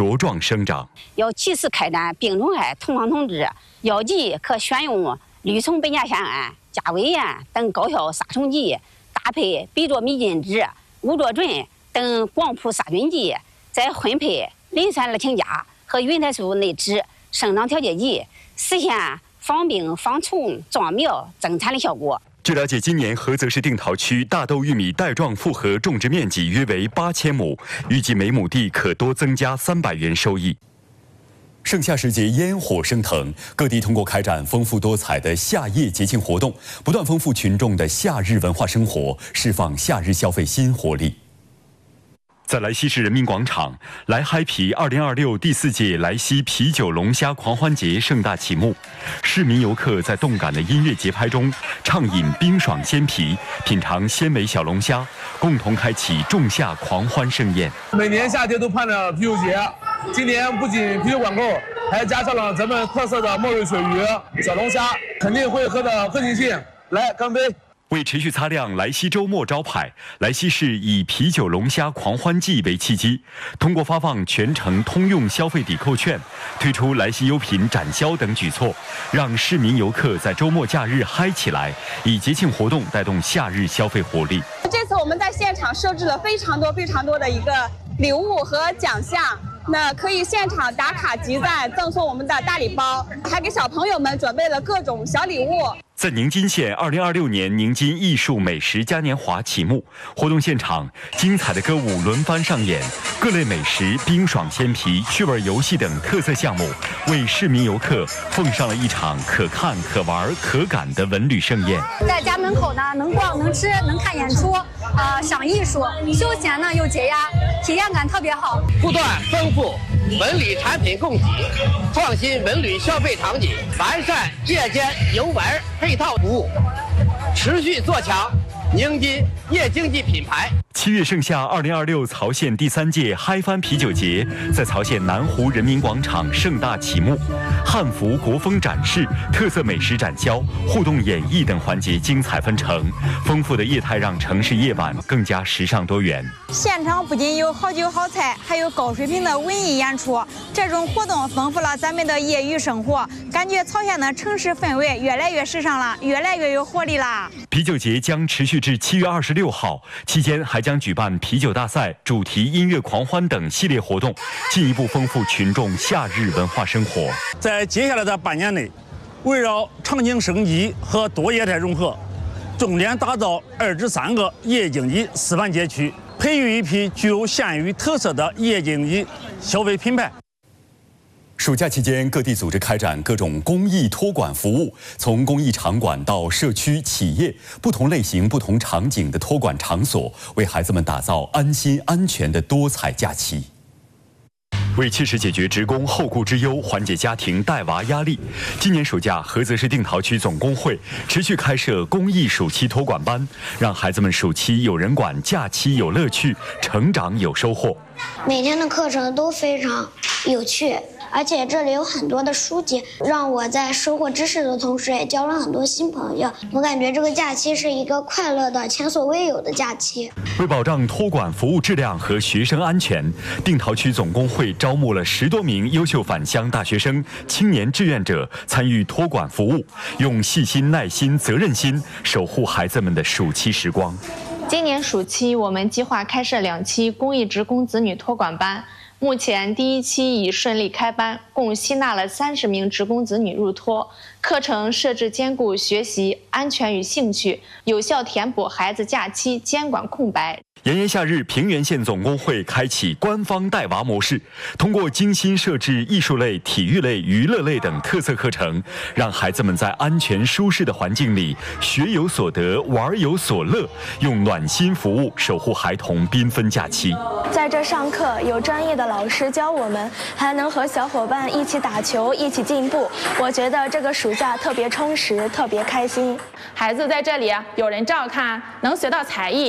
茁壮生长。 要及时开展病虫害同防通知，药剂可选用氯虫苯甲酰胺、加维盐等高效杀虫剂，搭配吡唑米金酯、乌唑醇等广谱杀菌剂，再混配磷酸二氢钾和云台素内酯生长调节剂，实现防病、防虫、壮苗、增产的效果。 据了解，今年菏泽市定陶区大豆、玉米带状复合种植面积约为8000亩，预计每亩地可多增加300元收益。盛夏时节，烟火升腾，各地通过开展丰富多彩的夏夜节庆活动，不断丰富群众的夏日文化生活，释放夏日消费新活力。在莱西市人民广场，来嗨皮2026第4届莱西啤酒龙虾狂欢节盛大启幕。市民游客在动感的音乐节拍中畅饮冰爽鲜啤，品尝鲜美小龙虾，共同开启仲夏狂欢盛宴。 每年夏天都盼着啤酒节，今年不仅啤酒管够，还加上了咱们特色的墨鱼水鱼、小龙虾，肯定会喝得更尽兴。来，干杯！ 为持续擦亮莱西周末招牌，莱西市以啤酒龙虾狂欢季为契机，通过发放全程通用消费抵扣券，推出莱西优品展销等举措，让市民游客在周末假日嗨起来，以节庆活动带动夏日消费活力。 这次我们在现场设置了非常多的一个礼物和奖项。那可以现场打卡集赞，赠送我们的大礼包，还给小朋友们准备了各种小礼物。 在宁津县2026年宁津艺术美食嘉年华启幕，活动现场精彩的歌舞轮番上演，各类美食、冰爽鲜啤、趣味游戏等特色项目，为市民游客奉上了一场可看、可玩、可感的文旅盛宴。 在家门口呢，能逛、能吃、能看演出，赏艺术，休闲呢又解压，体验感特别好。 不断丰富文旅产品供给，创新文旅消费场景，完善夜间游玩配套服务，持续做强宁津夜经济品牌。 7月盛夏2026曹县第3届嗨翻啤酒节在曹县南湖人民广场盛大启幕，汉服国风展示、特色美食展销、互动演绎等环节精彩纷呈，丰富的业态让城市夜晚更加时尚多元。 现场不仅有好酒好菜，还有高水平的文艺演出，这种活动丰富了咱们的业余生活，感觉曹县的城市氛围越来越时尚了，越来越有活力啦。 啤酒节将持续至7月26号，期间还将举办啤酒大赛、主题音乐狂欢等系列活动，进一步丰富群众夏日文化生活。 在接下来的半年内，围绕场景升级和多业态融合，重点打造2至3个夜经济示范街区，培育一批具有县域特色的夜经济消费品牌。 暑假期间，各地组织开展各种公益托管服务，从公益场馆到社区、企业，不同类型、不同场景的托管场所，为孩子们打造安心、安全的多彩假期。为切实解决职工后顾之忧，缓解家庭带娃压力，今年暑假，菏泽市定陶区总工会持续开设公益暑期托管班，让孩子们暑期有人管，假期有乐趣，成长有收获。 每天的课程都非常有趣，而且这里有很多的书籍，让我在收获知识的同时，也交了很多新朋友。我感觉这个假期是一个快乐的、前所未有的假期。 为保障托管服务质量和学生安全，定陶区总工会招募了10多名优秀返乡大学生、青年志愿者参与托管服务，用细心、耐心、责任心守护孩子们的暑期时光。 今年暑期，我们计划开设2期公益职工子女托管班。目前第1期已顺利开班，共吸纳了30名职工子女入托。课程设置兼顾学习、安全与兴趣，有效填补孩子假期监管空白。 炎炎夏日，平原县总工会开启官方带娃模式，通过精心设置艺术类、体育类、娱乐类等特色课程，让孩子们在安全舒适的环境里学有所得、玩有所乐，用暖心服务守护孩童缤纷假期。 在这上课，有专业的老师教我们，还能和小伙伴一起打球，一起进步。我觉得这个暑假特别充实，特别开心。 孩子在这里有人照看，能学到才艺。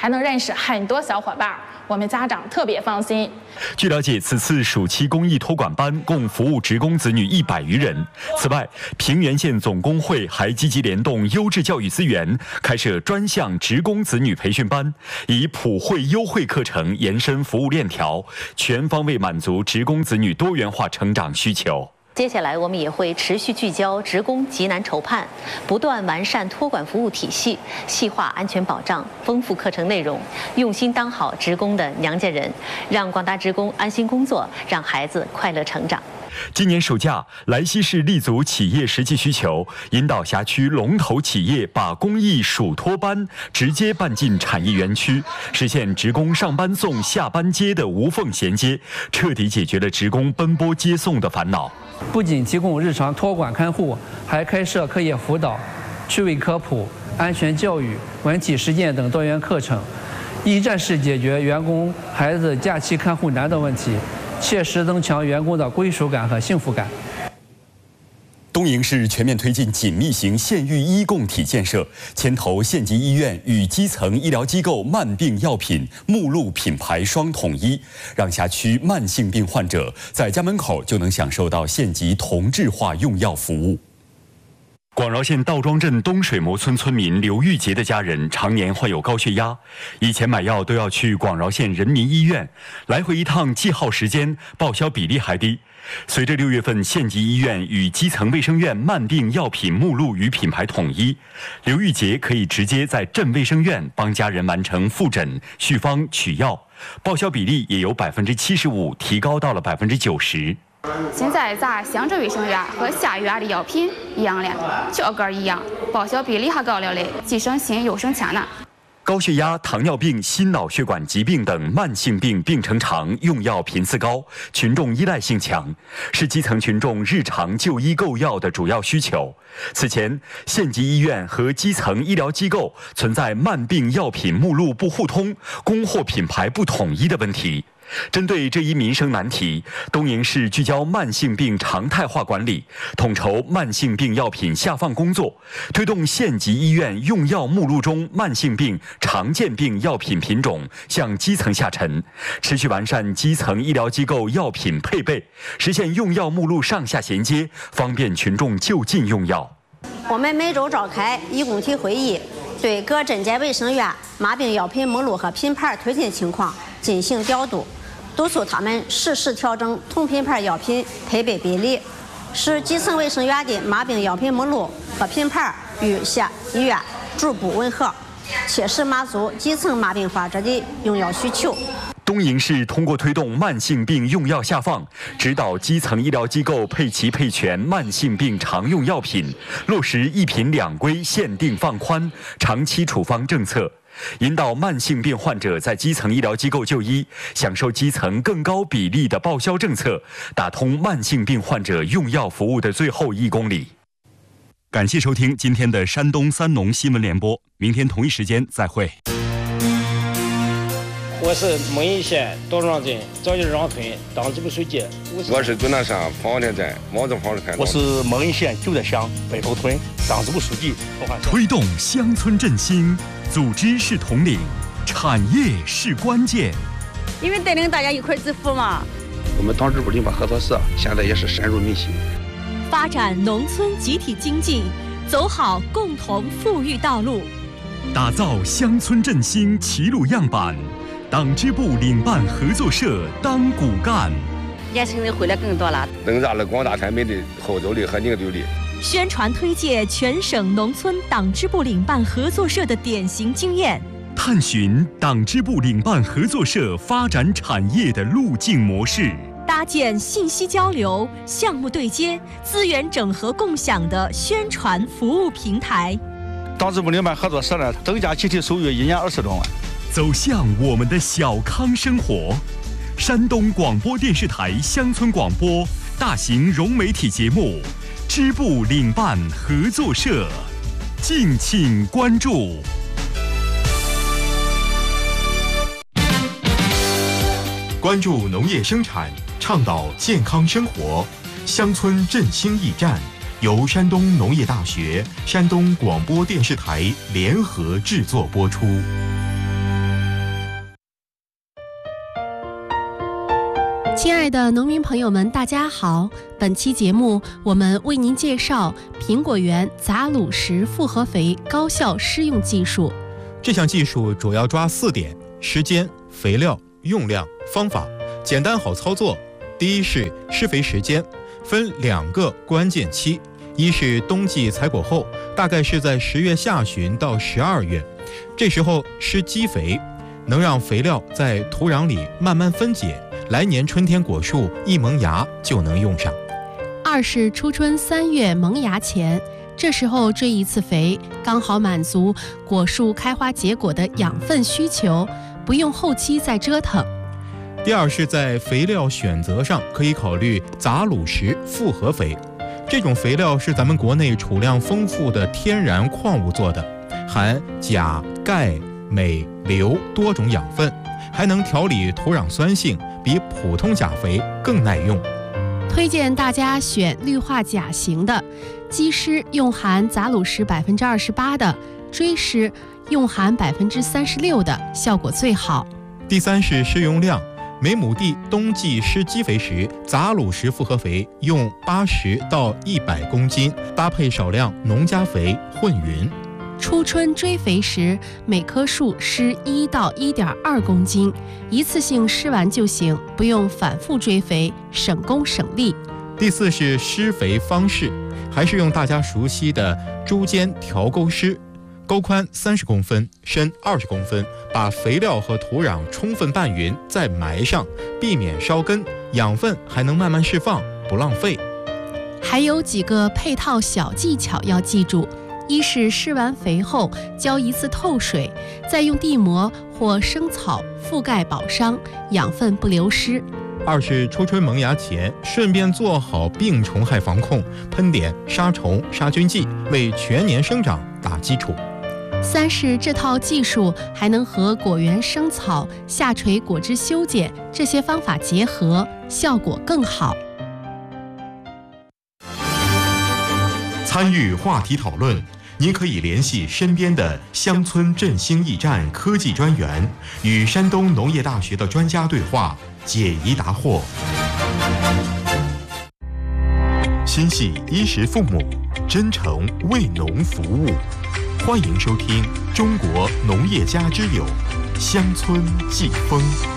还能认识很多小伙伴，我们家长特别放心。 据了解，此次暑期公益托管班共服务职工子女100余人。此外，平原县总工会还积极联动优质教育资源，开设专项职工子女培训班，以普惠优惠课程延伸服务链条，全方位满足职工子女多元化成长需求。 接下来，我们也会持续聚焦职工急难愁盼，不断完善托管服务体系，细化安全保障，丰富课程内容，用心当好职工的娘家人，让广大职工安心工作，让孩子快乐成长。 今年暑假，莱西市立足企业实际需求，引导辖区龙头企业把公益暑托班直接办进产业园区，实现职工上班送、下班接的无缝衔接，彻底解决了职工奔波接送的烦恼。 不仅提供日常托管看护，还开设课业辅导、趣味科普、安全教育、文体实践等多元课程，一站式解决员工孩子假期看护难的问题，切实增强员工的归属感和幸福感。 东营市全面推进紧密型县域医共体建设，牵头县级医院与基层医疗机构慢病药品目录品牌双统一，让辖区慢性病患者在家门口就能享受到县级同质化用药服务。广饶县道庄镇东水磨村村民刘玉杰的家人常年患有高血压，以前买药都要去广饶县人民医院，来回一趟既耗时间，报销比例还低。随着6月份县级医院与基层卫生院慢病药品目录与品牌统一，刘玉杰可以直接在镇卫生院帮家人完成复诊、续方、取药，报销比例也由75%提高到了90%。 现在咱乡镇卫生院和下医院的药品一样了，价格一样，报销比例还高了嘞，既省心又省钱呢。 高血压、糖尿病、心脑血管疾病等慢性病病程长，用药频次高，群众依赖性强，是基层群众日常就医购药的主要需求。此前，县级医院和基层医疗机构存在慢病药品目录不互通、供货品牌不统一的问题。针对这一民生难题，东营市聚焦慢性病常态化管理，统筹慢性病药品下放工作，推动县级医院用药目录中慢性病常见病药品品种向基层下沉，持续完善基层医疗机构药品配备，实现用药目录上下衔接，方便群众就近用药。 我们每周召开医共体会议，对各镇界卫生院麻病药品目录和品牌推进情况进行调度，督促他们适时调整同品牌药品配备比例，使基层卫生院的麻病药品目录和品牌与县医院逐步吻合，切实满足基层麻病患者的用药需求。 东营市通过推动慢性病用药下放，指导基层医疗机构配齐配全慢性病常用药品，落实1品2规限定放宽、长期处方政策，引导慢性病患者在基层医疗机构就医，享受基层更高比例的报销政策，打通慢性病患者用药服务的最后1公里。感谢收听今天的山东三农新闻联播，明天同一时间再会。 我是蒙邑县道庄镇赵家庄村党支部书记。 我是东南山方田镇王正房村。 我是蒙邑县九德乡北头村党支部书记。 推动乡村振兴，组织是统领，产业是关键。 因为带领大家一块致富嘛。 我们党支部领导合作社现在也是深入民心， 发展农村集体经济，走好共同富裕道路， 打造乡村振兴齐鲁样板。党支部领办合作社当骨干， 年轻人会的更多了， 增加了广大村民的号召力和凝聚力。 宣传推介全省农村党支部领办合作社的典型经验， 探寻党支部领办合作社发展产业的路径模式， 搭建信息交流、项目对接、资源整合共享的宣传服务平台。 党支部领办合作社呢，增加集体收入1年20多万。 走向我们的小康生活。山东广播电视台乡村广播大型融媒体节目支部领办合作社，敬请关注。 关注农业生产，倡导健康生活，乡村振兴驿站由山东农业大学、山东广播电视台联合制作播出。 爱的农民朋友们，大家好！本期节目我们为您介绍苹果园杂卤食复合肥高效施用技术。 这项技术主要抓4点：时间、肥料、用量、方法，简单好操作。第一是施肥时间，分2个关键期，一是冬季采果后，大概是在10月下旬到12月，这时候施基肥，能让肥料在土壤里慢慢分解，来年春天果树一萌芽就能用上。 二是初春3月萌芽前，这时候追一次肥，刚好满足果树开花结果的养分需求，不用后期再折腾。 第二是在肥料选择上可以考虑杂卤食复合肥，这种肥料是咱们国内储量丰富的天然矿物做的，含钾、钙、镁、硫多种养分，还能调理土壤酸性，比普通钾肥更耐用。 推荐大家选氯化钾型的，基施用含杂卤食28%的，追施用含36%的，效果最好。 第三是施用量，每亩地冬季施基肥时，杂卤食复合肥用80到100公斤，搭配少量农家肥混匀。 初春追肥时，每棵树施1到1.2公斤，一次性施完就行，不用反复追肥，省工省力。 第四是施肥方式，还是用大家熟悉的猪肩条沟施，沟宽30公分，深20公分，把肥料和土壤充分拌匀，再埋上，避免烧根，养分还能慢慢释放，不浪费。 还有几个配套小技巧要记住。一是施完肥后浇一次透水，再用地膜或生草覆盖保墒，养分不流失。 二是初春萌芽前顺便做好病虫害防控，喷点杀虫杀菌剂，为全年生长打基础。 三是这套技术还能和果园生草、下垂果枝修剪这些方法结合，效果更好。 参与话题讨论，您可以联系身边的乡村振兴驿站科技专员，与山东农业大学的专家对话，解疑答惑。心系衣食父母，真诚为农服务。欢迎收听《中国农业家之友》乡村季风。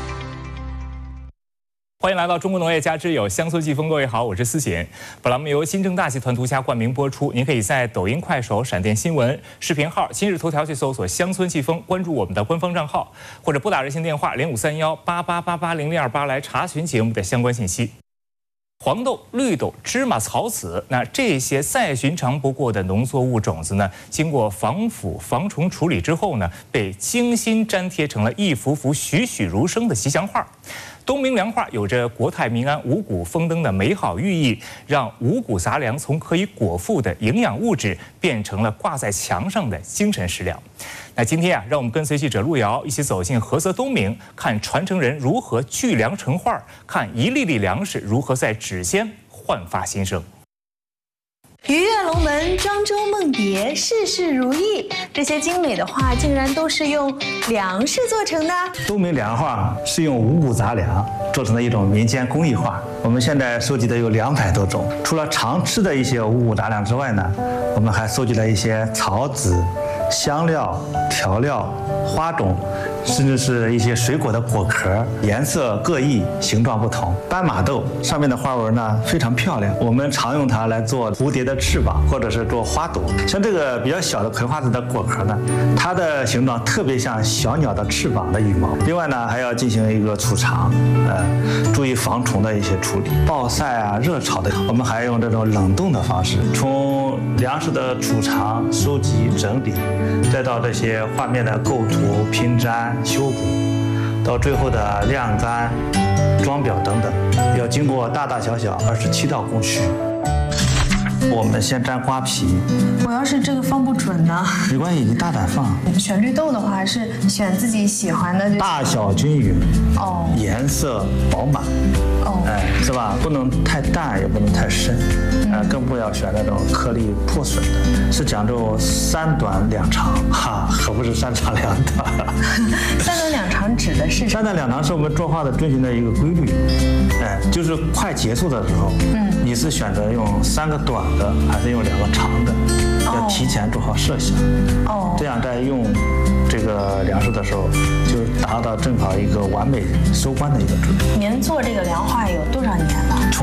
欢迎来到中国农业家之友乡村季风，各位好，我是思贤。本栏目由新郑大集团独家冠名播出。您可以在抖音、快手、闪电新闻、视频号、今日头条去搜索“乡村季风”，关注我们的官方账号，或者拨打热线电话053188880028来查询节目的相关信息。黄豆、绿豆、芝麻、草籽，那这些再寻常不过的农作物种子呢，经过防腐防虫处理之后呢，被精心粘贴成了一幅幅栩栩如生的吉祥画。冬明粮画有着国泰民安、五谷丰登的美好寓意，让五谷杂粮从可以果腹的营养物质变成了挂在墙上的精神食粮。那今天让我们跟随记者路遥一起走进菏泽冬明，看传承人如何聚粮成画，看一粒粒粮食如何在指尖焕发新生。 鱼跃龙门，庄周梦蝶，事事如意，这些精美的画竟然都是用粮食做成的。 冬明粮画是用五谷杂粮做成的一种民间工艺画。我们现在收集的有200多种，除了常吃的一些五谷杂粮之外呢，我们还收集了一些草籽、香料、调料、花种，甚至是一些水果的果壳，颜色各异，形状不同。斑马豆上面的花纹呢非常漂亮，我们常用它来做蝴蝶的翅膀，或者是做花朵。像这个比较小的葵花籽的果壳呢，它的形状特别像小鸟的翅膀的羽毛。另外呢，还要进行一个储藏，注意防虫的一些处理。暴晒啊、热炒的，我们还用这种冷冻的方式，从粮食的储藏、收集、整理，再到这些画面的构图、拼粘、修补，到最后的晾干、装裱等等，要经过大大小小27道工序。 我们先沾瓜皮。 我要是这个放不准呢？ 没关系，你大胆放。 选绿豆的话是选自己喜欢的， 大小均匀，颜色饱满，是吧？不能太淡，也不能太深，更不要选那种颗粒破损的，是讲究3短2长，可不是3长2短。 3短2长指的是 3短2长是我们做花的遵循的一个规律，就是快结束的时候，你是选择用3个短的，还是用2个长的？要提前做好设想，这样在用这个粮食的时候，就达到正好一个完美收官的一个准备。 您做这个粮花有多少年了？